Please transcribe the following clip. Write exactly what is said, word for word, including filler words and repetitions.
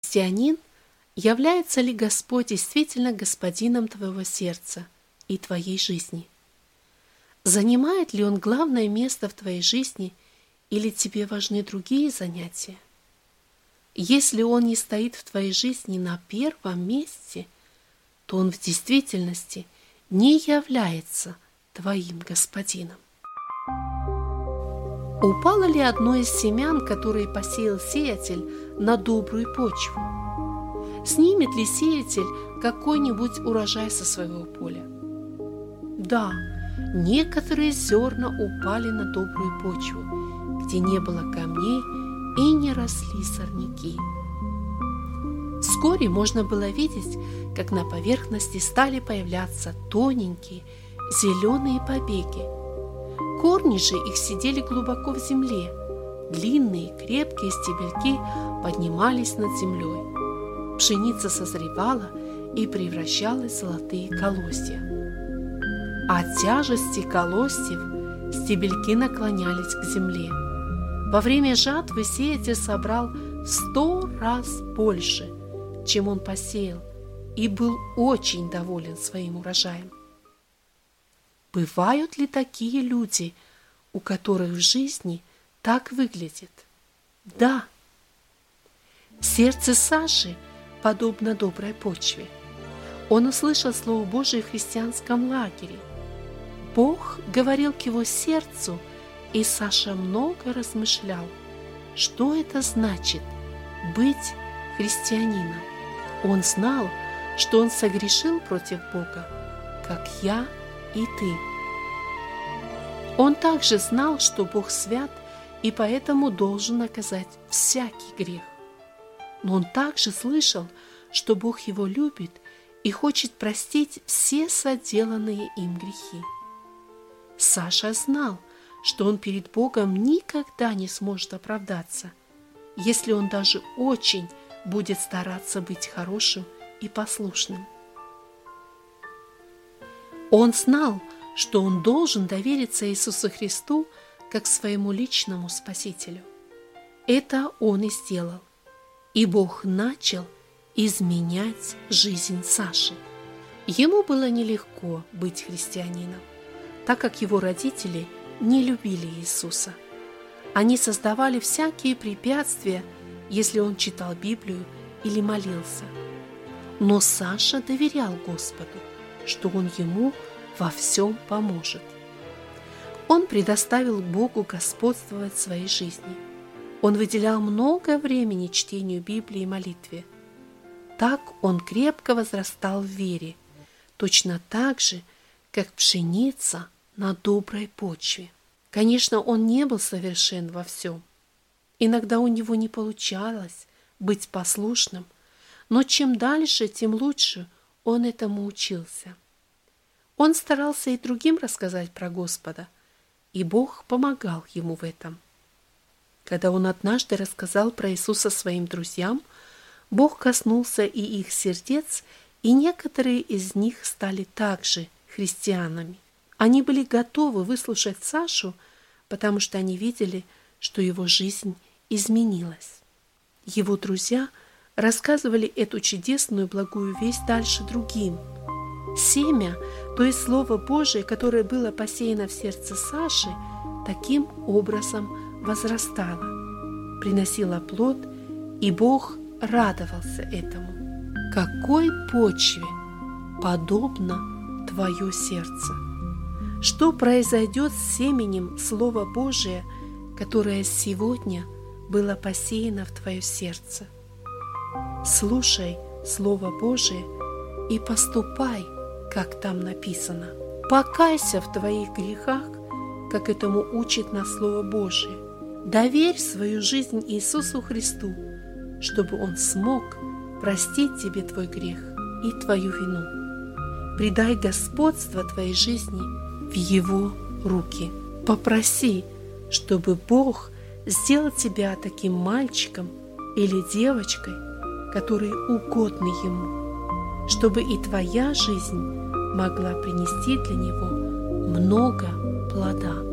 Христианин, является ли Господь действительно господином твоего сердца и твоей жизни? Занимает ли Он главное место в твоей жизни, или тебе важны другие занятия? Если Он не стоит в твоей жизни на первом месте, то Он в действительности не является твоим господином. Упало ли одно из семян, которые посеял сеятель, на добрую почву? Снимет ли сеятель какой-нибудь урожай со своего поля? Да, некоторые зерна упали на добрую почву, где не было камней и не росли сорняки. Вскоре можно было видеть, как на поверхности стали появляться тоненькие зеленые побеги. Корни же их сидели глубоко в земле. Длинные крепкие стебельки поднимались над землей. Пшеница созревала и превращалась в золотые колосья. От тяжести колосьев стебельки наклонялись к земле. Во время жатвы сеятель собрал в сто раз больше, чем он посеял, и был очень доволен своим урожаем. Бывают ли такие люди, у которых в жизни так выглядит? Да. Сердце Саши подобно доброй почве. Он услышал Слово Божие в христианском лагере. Бог говорил к его сердцу, и Саша много размышлял, что это значит быть христианином. Он знал, что он согрешил против Бога, как я и ты. Он также знал, что Бог свят и поэтому должен наказать всякий грех. Но он также слышал, что Бог его любит и хочет простить все соделанные им грехи. Саша знал, что он перед Богом никогда не сможет оправдаться, если он даже очень будет стараться быть хорошим и послушным. Он знал, что он должен довериться Иисусу Христу как своему личному Спасителю. Это он и сделал. И Бог начал изменять жизнь Саши. Ему было нелегко быть христианином, так как его родители не любили Иисуса. Они создавали всякие препятствия, если он читал Библию или молился. Но Саша доверял Господу, что Он ему во всем поможет. Он предоставил Богу господствовать в своей жизни. Он выделял много времени чтению Библии и молитве. Так он крепко возрастал в вере, точно так же, как пшеница на доброй почве. Конечно, он не был совершен во всем. Иногда у него не получалось быть послушным, но чем дальше, тем лучше он этому учился. Он старался и другим рассказать про Господа, и Бог помогал ему в этом. Когда он однажды рассказал про Иисуса своим друзьям, Бог коснулся и их сердец, и некоторые из них стали также христианами. Они были готовы выслушать Сашу, потому что они видели, что его жизнь изменилась. Его друзья рассказывали эту чудесную благую весть дальше другим. Семя, то есть Слово Божие, которое было посеяно в сердце Саши, таким образом возрастало, приносило плод, и Бог радовался этому. Какой почве подобно твое сердце? Что произойдет с семенем Слова Божия, которое сегодня было посеяно в твое сердце? Слушай Слово Божие и поступай, как там написано. Покайся в твоих грехах, как этому учит нас Слово Божие. Доверь свою жизнь Иисусу Христу, чтобы Он смог простить тебе твой грех и твою вину. Предай господство твоей жизни в Его руки. Попроси, чтобы Бог сделал тебя таким мальчиком или девочкой, которые угодны Ему, чтобы и твоя жизнь могла принести для Него много плода.